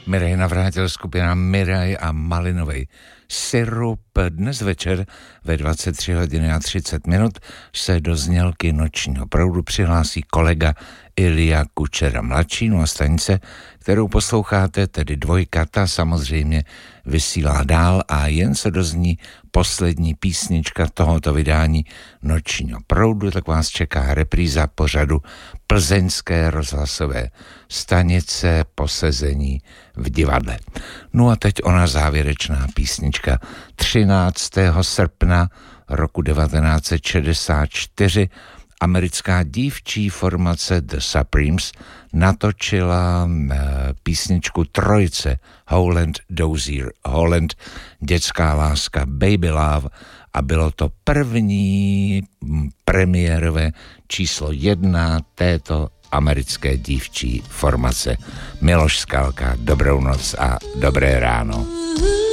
Miraj navrátil skupina Miraj a Malinovej Syrup. Dnes večer ve 23 hodiny a 30 minut se do znělky Nočního proudu přihlásí kolega Ilja Kučera mladší. No a stanice, kterou posloucháte, tedy Dvojka, ta samozřejmě vysílá dál a jen se dozní poslední písnička tohoto vydání Nočního proudu, tak vás čeká repríza pořadu plzeňské rozhlasové stanice Posezení v divadle. No a teď ona závěrečná písnička. 13. srpna roku 1964 americká dívčí formace The Supremes natočila písničku trojce Holland Dozier Holland, dětská láska, Baby Love, a bylo to první premiérové číslo 1 této americké dívčí formace. Miloš Skalka, dobrou noc a dobré ráno.